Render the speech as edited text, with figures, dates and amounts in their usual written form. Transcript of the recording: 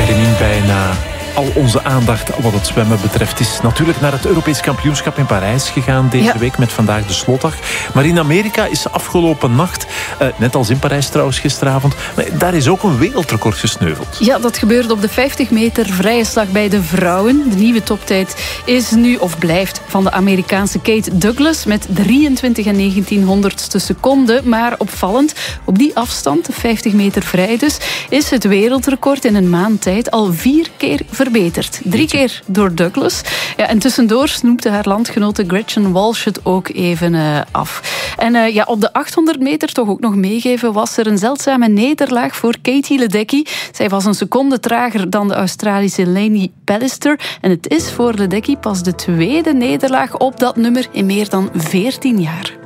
aflevering bijna al onze aandacht wat het zwemmen betreft is natuurlijk naar het Europees kampioenschap in Parijs gegaan deze week met vandaag de slotdag. Maar in Amerika is afgelopen nacht, net als in Parijs trouwens gisteravond, daar is ook een wereldrecord gesneuveld. Ja, dat gebeurde op de 50 meter vrije slag bij de vrouwen. De nieuwe toptijd is nu of blijft van de Amerikaanse Kate Douglas met 23 en 1900ste seconden. Maar opvallend, op die afstand, de 50 meter vrij dus, is het wereldrecord in een maand tijd al 4 keer verbeterd. 3 keer door Douglas. Ja, en tussendoor snoepte haar landgenote Gretchen Walsh het ook even af. En op de 800 meter toch ook nog meegeven was er een zeldzame nederlaag voor Katie Ledecky. Zij was een seconde trager dan de Australische Lainey Pallister. En het is voor Ledecky pas de tweede nederlaag op dat nummer in meer dan 14 jaar.